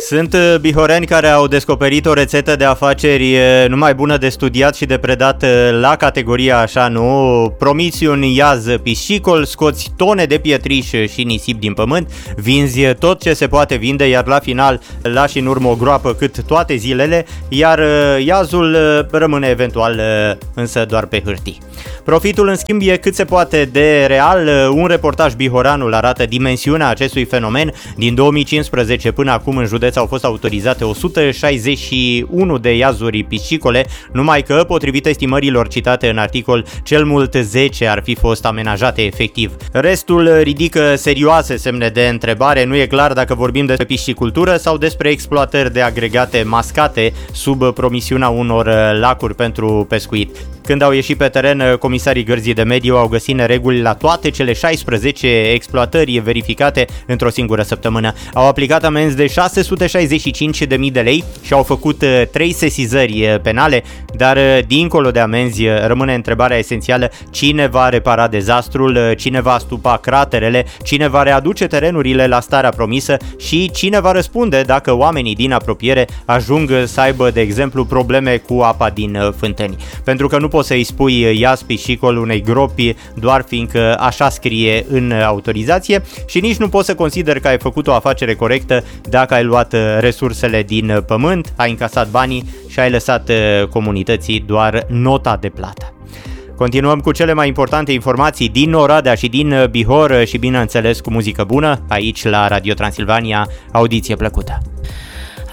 Sunt bihoreni care au descoperit o rețetă de afaceri numai bună de studiat și de predat la categoria așa, nu? Promiți un iaz piscicol, scoți tone de pietriș și nisip din pământ, vinzi tot ce se poate vinde, iar la final lași în urmă o groapă cât toate zilele, iar iazul rămâne eventual însă doar pe hârtii. Profitul în schimb e cât se poate de real. Un reportaj bihoranul arată dimensiunea acestui fenomen. Din 2015 până acum în județ au fost autorizate 161 de iazuri piscicole, numai că, potrivit estimărilor citate în articol, cel mult 10 ar fi fost amenajate efectiv. Restul ridică serioase semne de întrebare. Nu e clar dacă vorbim despre piscicultură sau despre exploatări de agregate mascate sub promisiunea unor lacuri pentru pescuit. Când au ieșit pe teren, comisarii Gărzii de Mediu au găsit nereguli la toate cele 16 exploatări verificate într-o singură săptămână. Au aplicat amenzi de 665.000 de lei și au făcut 3 sesizări penale, dar dincolo de amenzi rămâne întrebarea esențială: cine va repara dezastrul, cine va stupa craterele, cine va readuce terenurile la starea promisă și cine va răspunde dacă oamenii din apropiere ajung să aibă, de exemplu, probleme cu apa din fântâni. Pentru că nu poți să-i spui iaz piscicol unei gropi doar fiindcă așa scrie în autorizație și nici nu poți să consideri că ai făcut o afacere corectă dacă ai luat resursele din pământ, ai încasat banii și ai lăsat comunității doar nota de plată. Continuăm cu cele mai importante informații din Oradea și din Bihor și, bineînțeles, cu muzică bună aici la Radio Transilvania. Audiție plăcută!